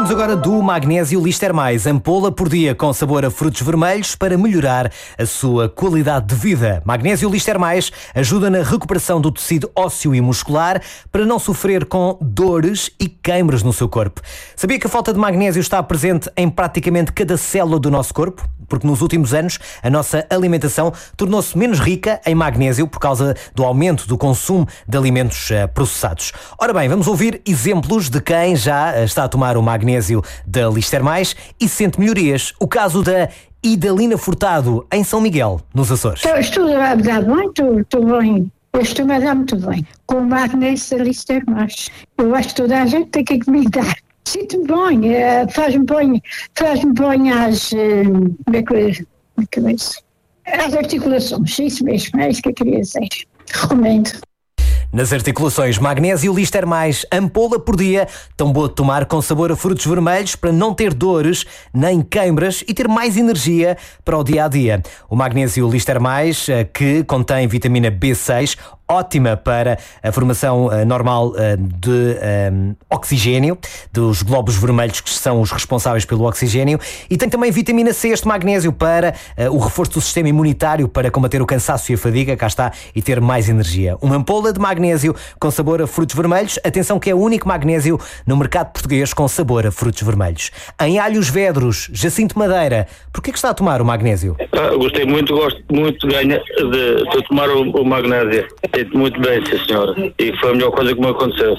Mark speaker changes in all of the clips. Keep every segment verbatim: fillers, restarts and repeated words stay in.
Speaker 1: Falamos agora do Magnésio Lister Mais, ampola por dia com sabor a frutos vermelhos para melhorar a sua qualidade de vida. Magnésio Lister Mais ajuda na recuperação do tecido ósseo e muscular para não sofrer com dores e queimbras no seu corpo. Sabia que a falta de magnésio está presente em praticamente cada célula do nosso corpo? Porque nos últimos anos a nossa alimentação tornou-se menos rica em magnésio por causa do aumento do consumo de alimentos uh, processados. Ora bem, vamos ouvir exemplos de quem já está a tomar o magnésio da Lister Mais e sente melhorias. O caso da Idalina Furtado, em São Miguel, nos Açores.
Speaker 2: Estou a dar muito, estou bem. Eu estou a dar muito bem. Com o magnésio da Lister Mais. Eu acho que toda a gente tem que me dar. Sinto-me bem, uh, faz-me bem, faz-me bem às, uh, como é que, como é que é? Às articulações, isso mesmo, é isso que eu queria dizer. Recomendo.
Speaker 1: Nas articulações, magnésio Lister Mais, ampola por dia, tão boa de tomar com sabor a frutos vermelhos para não ter dores nem queimbras e ter mais energia para o dia-a-dia. O magnésio Lister Mais, que contém vitamina B seis, ótima para a formação uh, normal uh, de um, oxigênio, dos glóbulos vermelhos que são os responsáveis pelo oxigênio, e tem também vitamina C, este magnésio, para uh, o reforço do sistema imunitário, para combater o cansaço e a fadiga, cá está, e ter mais energia. Uma ampola de magnésio com sabor a frutos vermelhos, atenção que é o único magnésio no mercado português com sabor a frutos vermelhos. Em Alhos Vedros, Jacinto Madeira, porquê que está a tomar o magnésio?
Speaker 3: Ah, gostei muito, gosto muito de, ganha, de, de tomar o, o magnésio. Muito bem, sim, senhora. E foi a melhor coisa que me aconteceu.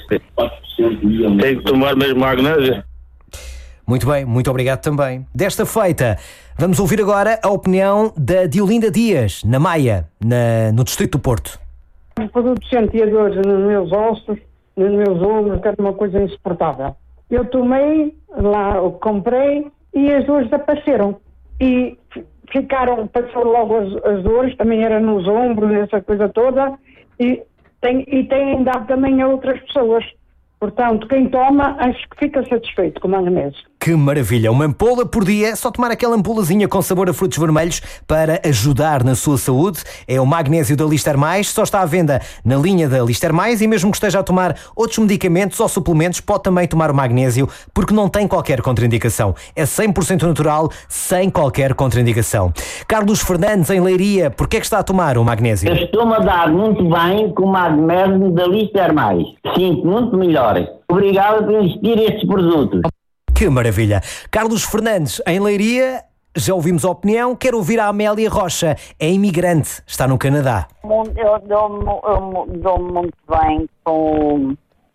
Speaker 3: Tenho que tomar mesmo magnésio.
Speaker 1: Muito bem, muito obrigado também. Desta feita, vamos ouvir agora a opinião da Diolinda Dias, na Maia, na, no Distrito do Porto.
Speaker 4: O produto sentia dores nos meus ossos, nos meus ombros, que era uma coisa insuportável. Eu tomei, lá eu comprei, e as dores apareceram. E ficaram, passou logo as, as dores, também era nos ombros, essa coisa toda. E tem, e tem dado também a outras pessoas. Portanto, quem toma, acho que fica satisfeito com o magnésio.
Speaker 1: Que maravilha! Uma ampola por dia, só tomar aquela ampolazinha com sabor a frutos vermelhos para ajudar na sua saúde. É o magnésio da Lister Mais, só está à venda na linha da Lister Mais, e mesmo que esteja a tomar outros medicamentos ou suplementos, pode também tomar o magnésio, porque não tem qualquer contraindicação. É cem por cento natural, sem qualquer contraindicação. Carlos Fernandes, em Leiria, porquê é que está a tomar o magnésio?
Speaker 5: Eu estou-me a dar muito bem com o magnésio da Lister Mais. Sinto muito melhor. Obrigado por investir estes produtos.
Speaker 1: Que maravilha! Carlos Fernandes, em Leiria, já ouvimos a opinião. Quero ouvir a Amélia Rocha, é imigrante, está no Canadá.
Speaker 6: Eu dou-me dou muito bem com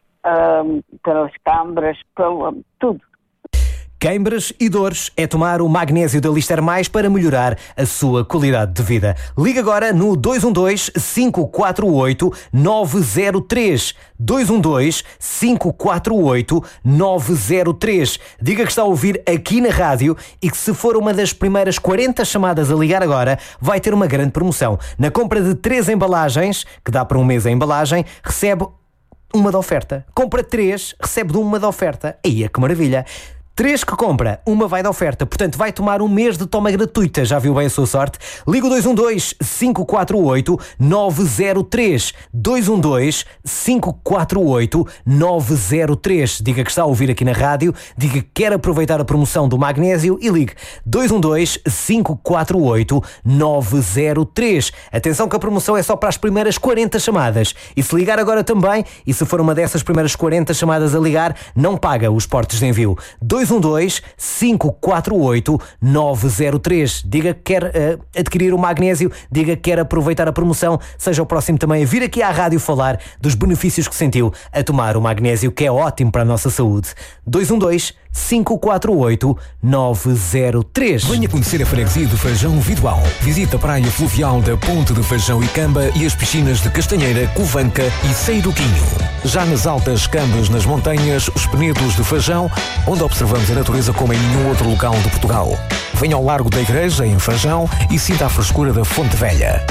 Speaker 6: um, pelas câmaras, pelo tudo.
Speaker 1: Queimbras e dores, é tomar o magnésio da Lister Mais para melhorar a sua qualidade de vida. Liga agora no dois um dois, cinco quatro oito, nove zero três. dois um dois, cinco quatro oito, nove zero três. Diga que está a ouvir aqui na rádio e que, se for uma das primeiras quarenta chamadas a ligar agora, vai ter uma grande promoção. Na compra de três embalagens, que dá para um mês a embalagem, recebe uma de oferta. Compra três, recebe de uma de oferta. Aí é que maravilha! Três que compra, uma vai de oferta, portanto vai tomar um mês de toma gratuita. Já viu bem a sua sorte? Liga o dois um dois, cinco quatro oito, nove zero três. dois um dois, cinco quatro oito, nove zero três. Diga que está a ouvir aqui na rádio, diga que quer aproveitar a promoção do magnésio e ligue dois um dois, cinco quatro oito, nove zero três. Atenção que a promoção é só para as primeiras quarenta chamadas. E se ligar agora também, e se for uma dessas primeiras quarenta chamadas a ligar, não paga os portos de envio. dois um dois, cinco quatro oito, nove zero três. Diga que quer uh, adquirir o magnésio, diga que quer aproveitar a promoção, seja o próximo também a vir aqui à rádio falar dos benefícios que sentiu a tomar o magnésio, que é ótimo para a nossa saúde. dois um dois, cinco quatro oito, nove zero três.
Speaker 7: Venha conhecer a freguesia de Fajão Vidoal. Visita a praia fluvial da Ponte de Fajão e Camba e as piscinas de Castanheira, Covanca e Seiruquinho. Já nas altas Cambas, nas montanhas, os Penedos de Fajão, onde observamos a natureza como em nenhum outro local de Portugal. Venha ao Largo da Igreja, em Fajão, e sinta a frescura da Fonte Velha.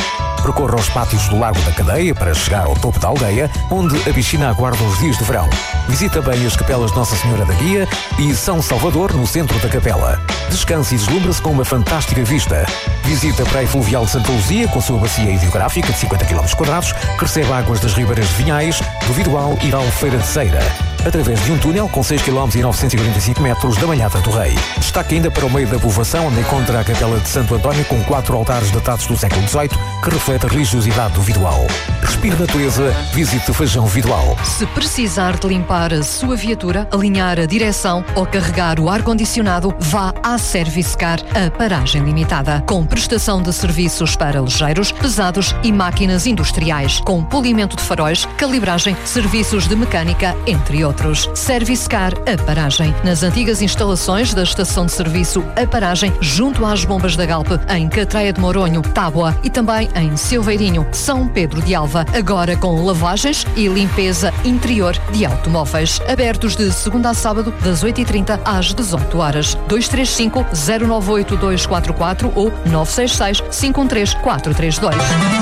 Speaker 7: Percorra os pátios do Lago da Cadeia para chegar ao topo da aldeia, onde a piscina aguarda os dias de verão. Visita bem as capelas Nossa Senhora da Guia e São Salvador, no centro da capela. Descanse e deslumbre-se com uma fantástica vista. Visita a Praia Fluvial de Santa Luzia, com a sua bacia hidrográfica de cinquenta quilómetros quadrados, que recebe águas das ribeiras de Vinhais, do Vidoal e da Albufeira de Ceira, através de um túnel com seis quilómetros e novecentos e quarenta e cinco metros da Malhada do Rei. Destaque ainda para o meio da povoação, onde encontra a Capela de Santo António, com quatro altares datados do século dezoito, que reflete a religiosidade do Vidoal. Respire natureza, visite Fajão Vidoal.
Speaker 8: Se precisar de limpar a sua viatura, alinhar a direção ou carregar o ar-condicionado, vá à Service Car, a paragem limitada, com prestação de serviços para ligeiros, pesados e máquinas industriais, com polimento de faróis, calibragem, serviços de mecânica, entre outros. Service Car, a paragem, nas antigas instalações da estação de serviço A Paragem, junto às bombas da Galp, em Catreia de Moronho, Tábua e também em Silveirinho, São Pedro de Alva, agora com lavagens e limpeza interior de automóveis. Abertos de segunda a sábado, das oito e trinta às dezoito horas. dois três cinco, zero nove oito dois quatro quatro ou nove seis seis, cinco um três, quatro três dois.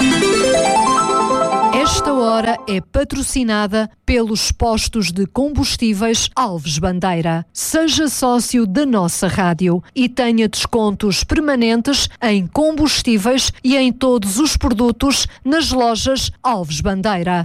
Speaker 8: Esta hora é patrocinada pelos postos de combustíveis Alves Bandeira. Seja sócio da nossa rádio e tenha descontos permanentes em combustíveis e em todos os produtos nas lojas Alves Bandeira.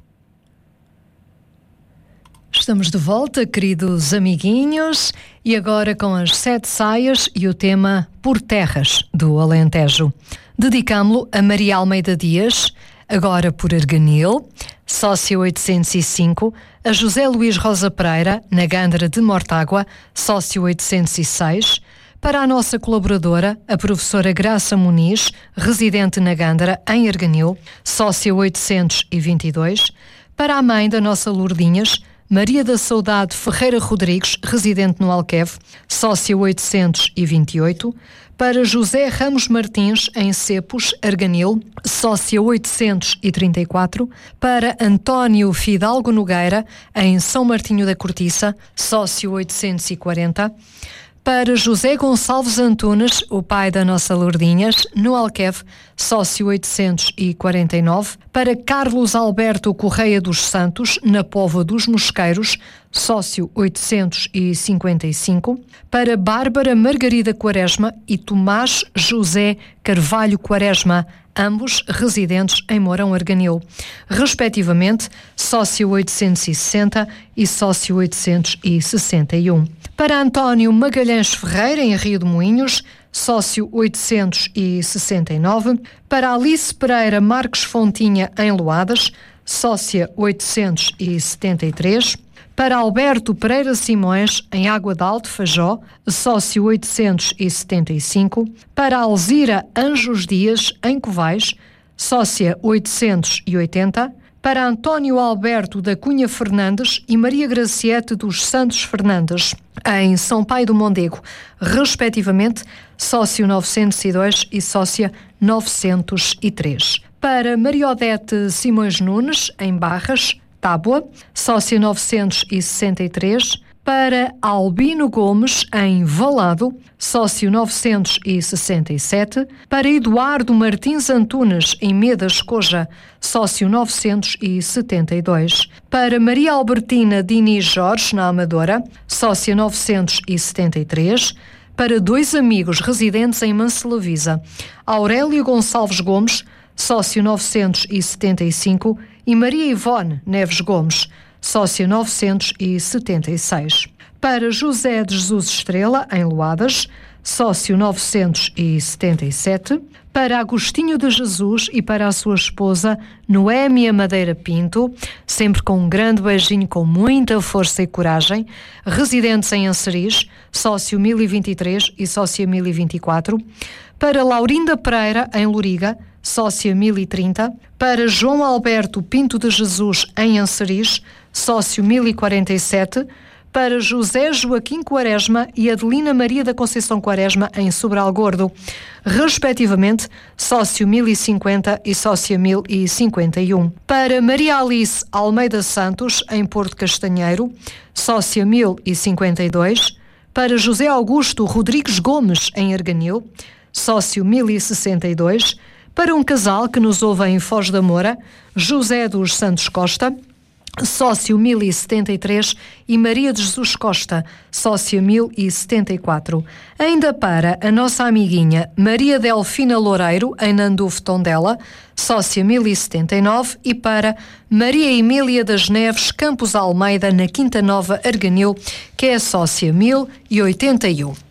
Speaker 8: Estamos de volta, queridos amiguinhos, e agora com as sete saias e o tema Por Terras do Alentejo. Dedicámo-lo a Maria Almeida Dias, agora por Arganil, sócio oitocentos e cinco, a José Luís Rosa Pereira, na Gândara de Mortágua, sócio oitocentos e seis, para a nossa colaboradora, a professora Graça Muniz, residente na Gândara, em Arganil, sócio oitocentos e vinte e dois, para a mãe da nossa Lourdinhas, Maria da Saudade Ferreira Rodrigues, residente no Alqueve, sócio oitocentos e vinte e oito, para José Ramos Martins, em Cepos, Arganil, sócio oitocentos e trinta e quatro, para António Fidalgo Nogueira, em São Martinho da Cortiça, sócio oitocentos e quarenta, para José Gonçalves Antunes, o pai da nossa Lourdinhas, no Alqueve, sócio oitocentos e quarenta e nove, para Carlos Alberto Correia dos Santos, na Póvoa dos Mosqueiros, sócio oitocentos e cinquenta e cinco, para Bárbara Margarida Quaresma e Tomás José Carvalho Quaresma, ambos residentes em Mourão Arganil, respectivamente sócio oitocentos e sessenta e sócio oitocentos e sessenta e um. Para António Magalhães Ferreira, em Rio de Moinhos, sócio oitocentos e sessenta e nove. Para Alice Pereira Marques Fontinha, em Loadas, sócia oitocentos e setenta e três. Para Alberto Pereira Simões, em Água de Alto, Fajó, sócio oitocentos e setenta e cinco. Para Alzira Anjos Dias, em Covais, sócia oitocentos e oitenta. Para António Alberto da Cunha Fernandes e Maria Graciete dos Santos Fernandes, em São Pai do Mondego, respectivamente, sócio novecentos e dois e sócia novecentos e três. Para Maria Odete Simões Nunes, em Barras, Tábua, sócia novecentos e sessenta e três. Para Albino Gomes, em Valado, sócio novecentos e sessenta e sete. Para Eduardo Martins Antunes, em Medas, Coja, sócio novecentos e setenta e dois. Para Maria Albertina Diniz Jorge, na Amadora, sócia novecentos e setenta e três. Para dois amigos residentes em Mancelavisa, Aurélio Gonçalves Gomes, sócio novecentos e setenta e cinco, e Maria Ivone Neves Gomes, sócio novecentos e setenta e seis. Para José de Jesus Estrela, em Loadas, sócio novecentos e setenta e sete. Para Agostinho de Jesus e para a sua esposa Noémia Madeira Pinto, sempre com um grande beijinho, com muita força e coragem, residentes em Anceris, sócio mil e vinte e três e sócia mil e vinte e quatro. Para Laurinda Pereira, em Loriga, sócia mil e trinta. Para João Alberto Pinto de Jesus, em Anceris, sócio mil e quarenta e sete. Para José Joaquim Quaresma e Adelina Maria da Conceição Quaresma, em Sobral Gordo, respectivamente, sócio mil e cinquenta e sócia mil e cinquenta e um. Para Maria Alice Almeida Santos, em Porto Castanheiro, sócia mil e cinquenta e dois. Para José Augusto Rodrigues Gomes, em Arganil, sócio mil e sessenta e dois. Para um casal que nos ouve em Foz da Moura, José dos Santos Costa, sócio mil e setenta e três, e Maria de Jesus Costa, sócia mil e setenta e quatro. Ainda para a nossa amiguinha Maria Delfina Loureiro, em Nandufo, Tondela, sócia mil e setenta e nove, e para Maria Emília das Neves Campos Almeida, na Quinta Nova, Arganil, que é a sócia mil e oitenta e um.